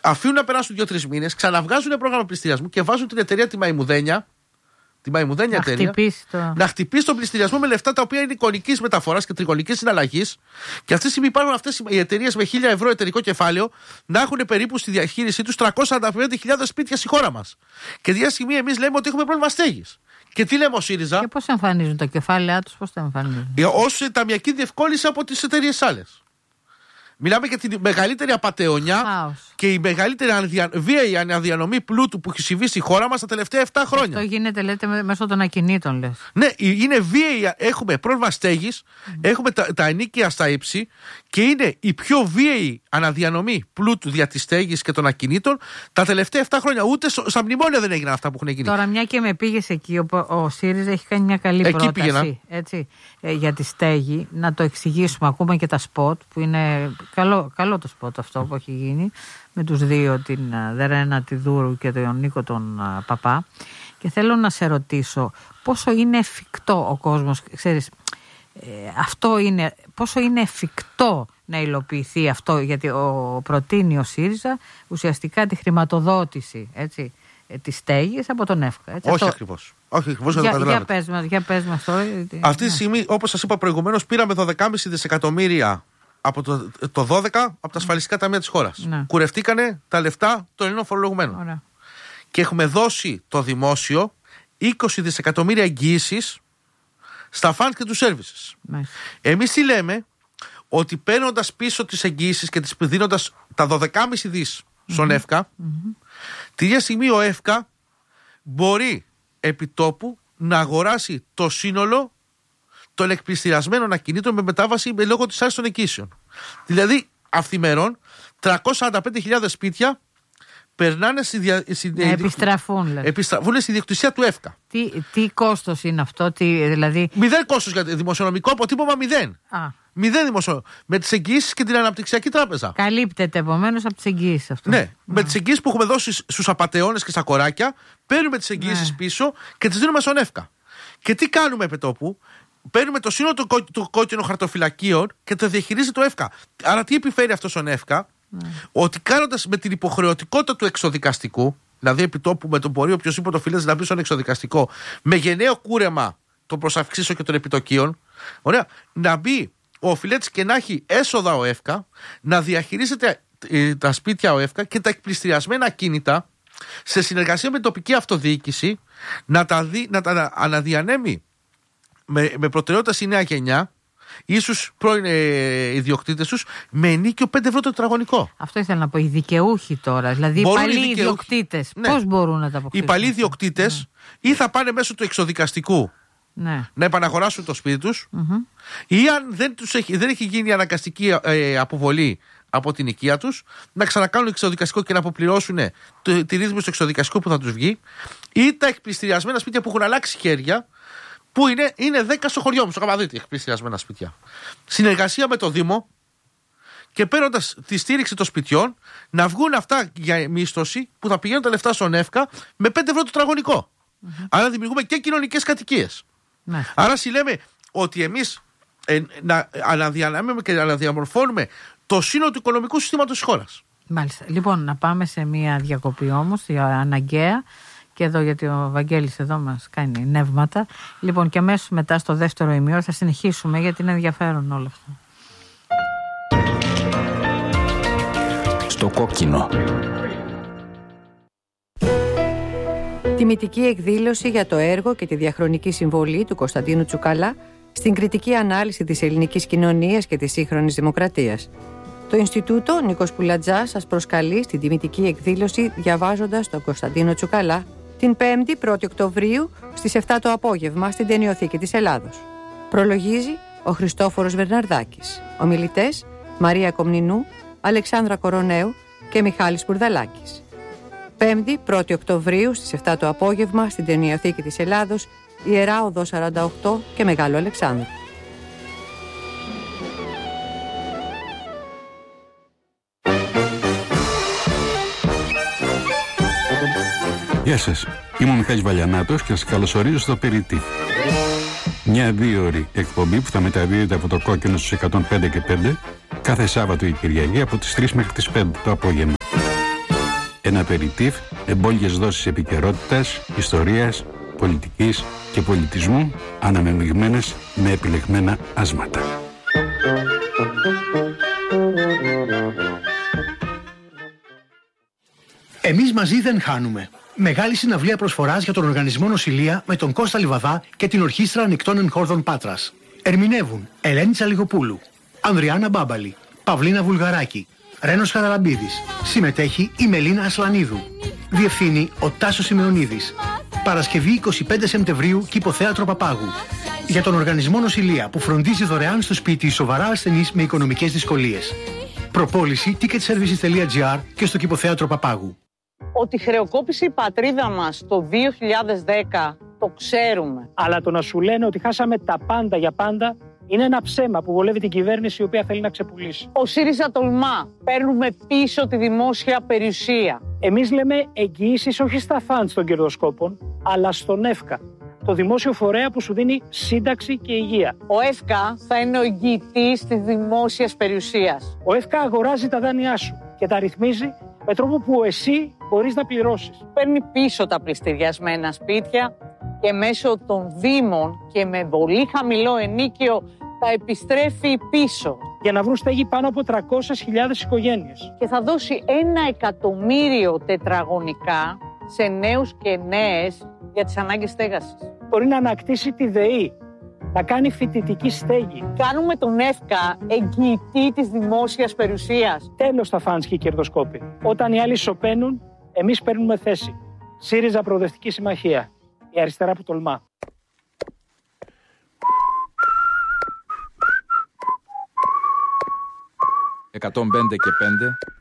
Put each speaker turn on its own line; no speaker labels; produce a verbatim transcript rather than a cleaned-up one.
αφήνουν να περάσουν δύο-τρεις μήνες, ξαναβγάζουν πρόγραμμα πληστηριασμού και βάζουν την εταιρεία τη Μαϊμουδένια. Τη Μαϊμουδένια
να
εταιρεία.
Χτυπήσει το...
Να χτυπήσει τον πληστηριασμό με λεφτά τα οποία είναι εικονικής μεταφοράς και τριγωνικής συναλλαγής. Και αυτή τη στιγμή υπάρχουν αυτές οι εταιρείες με χίλια ευρώ εταιρικό κεφάλαιο να έχουν περίπου στη διαχείρισή τους τριακόσιες σαράντα πέντε χιλιάδες σπίτια στη χώρα μας. Και τη στιγμή εμείς λέμε ότι έχουμε πρόβλημα στέγης. Και τι λέμε ο ΣΥΡΙΖΑ?
Και πώς εμφανίζουν τα κεφάλαια τους, πώς τα εμφανίζουν?
Ως ταμιακή διευκόλυνση από τις εταιρείες άλλες. Μιλάμε για τη μεγαλύτερη απατεωνιά
Χάος.
και η μεγαλύτερη αναδια... βίαιη αναδιανομή πλούτου που έχει συμβεί στη χώρα μας τα τελευταία επτά χρόνια.
Αυτό γίνεται, λέτε, μέσω των ακινήτων, λες.
Ναι, είναι βίαιη. Έχουμε πρόβλημα στέγης, mm. έχουμε τα, τα ενίκια στα ύψη και είναι η πιο βίαιη αναδιανομή πλούτου δια της στέγης και των ακινήτων τα τελευταία επτά χρόνια. Ούτε στα μνημόνια δεν έγιναν αυτά που έχουν γίνει.
Τώρα, μια και με πήγες εκεί, ο, ο ΣΥΡΙΖΑ έχει κάνει μια καλή
εκεί
πρόταση
πήγαινα.
έτσι, ε, για τη στέγη. Να το εξηγήσουμε. Ακούμε και τα σποτ που είναι. Καλό, καλό το σποτ αυτό που έχει γίνει με τους δύο, την Δερένα τη Δούρου και τον Νίκο τον uh, Παπά. Και θέλω να σε ρωτήσω πόσο είναι εφικτό ο κόσμος, ξέρεις, ε, αυτό είναι, πόσο είναι εφικτό να υλοποιηθεί αυτό, γιατί ο, προτείνει ο ΣΥΡΙΖΑ ουσιαστικά τη χρηματοδότηση, έτσι, ε, της στέγης από τον ΕΦΚΑ. Έτσι,
όχι
αυτό...
ακριβώς. Όχι ακριβώς
για,
να το
για πες μας, για πες μας τώρα.
Αυτή τη στιγμή, όπως σας είπα προηγουμένως, πήραμε δώδεκα κόμμα πέντε δισεκατομμύρια από το, το δώδεκα από τα ασφαλιστικά ταμεία της χώρας. Ναι. Κουρευτήκανε τα λεφτά των Ελλήνων φορολογουμένων. Ωραία. Και έχουμε δώσει το δημόσιο είκοσι δισεκατομμύρια εγγυήσεις στα φαντ και τους services. Ναι. Εμείς τι λέμε? Ότι παίρνοντας πίσω τις εγγυήσεις και τις δίνοντας τα δώδεκα κόμμα πέντε δις στον mm-hmm. ΕΦΚΑ, mm-hmm. τη ίδια στιγμή ο ΕΦΚΑ μπορεί επιτόπου να αγοράσει το σύνολο των εκπληστηριασμένων ακινήτων με μετάβαση με λόγω της άρσης των ενοικήσεων. Δηλαδή, αυθημερών, τριακόσιες σαράντα πέντε χιλιάδες σπίτια περνάνε στη δια...
να επιστραφούν, λέτε.
Επιστραφούν στη διοκτησία του ΕΦΚΑ.
Τι, τι κόστος είναι αυτό, τι, δηλαδή...
Μηδέν κόστος για δημοσιονομικό αποτύπωμα, μηδέν. Α. Μηδέν δημοσιονομικό. Με τις εγγυήσεις και την Αναπτυξιακή Τράπεζα.
Καλύπτεται επομένως από τις εγγυήσεις αυτό.
Ναι, Α. με τις εγγυήσεις που έχουμε δώσει στους απατεώνες και στα κοράκια, παίρνουμε τις εγγυήσεις ναι. πίσω και τις δίνουμε στον ΕΦΚΑ. Και τι κάνουμε επ' τόπου? Παίρνουμε το σύνολο του κό- κόκκινων χαρτοφυλακίων και το διαχειρίζει το ΕΦΚΑ. Άρα τι επιφέρει αυτό στον ΕΦΚΑ? Mm. Ότι κάνοντας με την υποχρεωτικότητα του εξοδικαστικού, δηλαδή επιτόπου με τον μπορεί οποιοσδήποτε οφειλές να μπει στον εξοδικαστικό, με γενναίο κούρεμα των προσαυξήσεων και των επιτοκίων, ωραία, να μπει ο οφειλέτης και να έχει έσοδα ο ΕΦΚΑ, να διαχειρίζεται ε, τα σπίτια ο ΕΦΚΑ και τα εκπληστηριασμένα ακίνητα σε συνεργασία με την τοπική αυτοδιοίκηση να τα, δι, να τα αναδιανέμει με, με προτεραιότητα στη νέα γενιά ή στους πρώην ε, ιδιοκτήτες τους με ενίκιο πέντε ευρώ το τετραγωνικό.
Αυτό ήθελα να πω. Οι δικαιούχοι τώρα, δηλαδή οι παλιοί ιδιοκτήτες, ναι. πώς μπορούν να τα αποκτήσουν?
Οι παλιοί ιδιοκτήτες ναι. ή θα πάνε μέσω του εξοδικαστικού ναι. να επαναγοράσουν το σπίτι τους, mm-hmm. ή αν δεν, τους έχει, δεν έχει γίνει αναγκαστική ε, αποβολή από την οικία τους, να ξανακάνουν εξοδικαστικό και να αποπληρώσουν το, τη ρύθμιση του εξοδικαστικού που θα τους βγει, ή τα εκπληστηριασμένα σπίτια που έχουν αλλάξει χέρια. Που είναι, είναι δέκα στο χωριό μου, στο Καπαδίτη, εκπληστηριασμένα σπίτια. Συνεργασία με το Δήμο και παίρνοντας τη στήριξη των σπιτιών να βγουν αυτά για μίσθωση που θα πηγαίνουν τα λεφτά στον ΕΦΚΑ με πέντε ευρώ το τετραγωνικό. Mm-hmm. Άρα δημιουργούμε και κοινωνικές κατοικίες. Mm-hmm. Άρα συλλέμε ότι εμείς ε, να αναδιανέμουμε και να αναδιαμορφώνουμε το σύνολο του οικονομικού συστήματος της χώρας.
Μάλιστα. Λοιπόν, να πάμε σε μια διακοπή όμως, αναγκαία. Και εδώ, γιατί ο Βαγγέλης εδώ μας κάνει νεύματα. Λοιπόν, και αμέσως μετά στο δεύτερο ημίωρο θα συνεχίσουμε, γιατί είναι ενδιαφέρον όλο αυτό.
Στο κόκκινο.
Τιμητική εκδήλωση για το έργο και τη διαχρονική συμβολή του Κωνσταντίνου Τσουκαλά στην κριτική ανάλυση της ελληνικής κοινωνίας και της σύγχρονης δημοκρατίας. Το Ινστιτούτο Νίκος Πουλατζάς σας προσκαλεί στην τιμητική εκδήλωση διαβάζοντας τον Κωνσταντίνο Τσουκαλά την πέμπτη πρώτη Οκτωβρίου στις επτά το απόγευμα στην Ταινιοθήκη της Ελλάδος. Προλογίζει ο Χριστόφορος Βερναρδάκης. Ομιλητές Μαρία Κομνηνού, Αλεξάνδρα Κοροναίου και Μιχάλης Μπουρδαλάκης. πέμπτη πρώτη Οκτωβρίου στις επτά το απόγευμα στην Ταινιοθήκη της Ελλάδος, Ιερά Οδός σαράντα οκτώ και Μεγάλο Αλεξάνδρου.
Γεια σας, είμαι ο Μιχάλης Βαλιανάτος και σας καλωσορίζω στο Περιττή. Μια δύο ώρη εκπομπή που θα μεταδίδεται από το κόκκινο στους εκατόν πέντε και πέντε κάθε Σάββατο ή Κυριακή από τις τρεις μέχρι τις πέντε το απόγευμα. Ένα απεριτίφ, εμπόλιες δόσεις επικαιρότητας, ιστορίας, πολιτικής και πολιτισμού, αναμεμειγμένες με επιλεγμένα άσματα.
Εμείς μαζί δεν χάνουμε. Μεγάλη συναυλία προσφοράς για τον Οργανισμό Νοσηλεία με τον Κώστα Λιβαδά και την Ορχήστρα Ανοιχτών Εγχόρδων Πάτρας. Ερμηνεύουν Ελένη Τσαλιγοπούλου, Ανδριάννα Μπάμπαλη, Παυλίνα Βουλγαράκη, Ρένος Χαραλαμπίδης. Συμμετέχει η Μελίνα Ασλανίδου. Διευθύνει ο Τάσος Σημεωνίδης. Παρασκευή εικοστή πέμπτη Σεπτεμβρίου, Κηποθέατρο Παπάγου. Για τον Οργανισμό Νοσηλεία που φροντίζει δωρεάν στο σπίτι σοβαρά ασθενείς με οικονομικές δυσκολίες. Προπόληση ticket services τελεία gr και στο Κηποθέατρο Παπάγου.
Ότι χρεοκόπησε η πατρίδα μας το δύο χιλιάδες δέκα, το ξέρουμε.
Αλλά το να σου λένε ότι χάσαμε τα πάντα για πάντα είναι ένα ψέμα που βολεύει την κυβέρνηση η οποία θέλει να ξεπουλήσει.
Ο ΣΥΡΙΖΑ τολμά. Παίρνουμε πίσω τη δημόσια περιουσία.
Εμείς λέμε εγγυήσεις όχι στα φαντς των κερδοσκόπων, αλλά στον ΕΦΚΑ, το δημόσιο φορέα που σου δίνει σύνταξη και υγεία.
Ο ΕΦΚΑ θα είναι ο εγγυητής της δημόσιας περιουσίας.
Ο ΕΦΚΑ αγοράζει τα δάνειά σου και τα ρυθμίζει με τρόπο που εσύ μπορείς να πληρώσεις.
Παίρνει πίσω τα πληστηριασμένα σπίτια και μέσω των δήμων και με πολύ χαμηλό ενίκιο τα επιστρέφει πίσω.
Για να βρουν στέγη πάνω από τριακόσιες χιλιάδες οικογένειες.
Και θα δώσει ένα εκατομμύριο τετραγωνικά σε νέους και νέες για τις ανάγκες στέγασης.
Μπορεί να ανακτήσει τη ΔΕΗ, να κάνει φοιτητική στέγη.
Κάνουμε τον ΕΦΚΑ εγγυητή της δημόσιας περιουσίας.
Τέλος τα φαντς και οι κερδοσκόποι. Όταν οι άλλοι σωπαίνουν, εμείς παίρνουμε θέση. ΣΥΡΙΖΑ Προοδευτική Συμμαχία. Η αριστερά που τολμά.
εκατόν πέντε και πέντε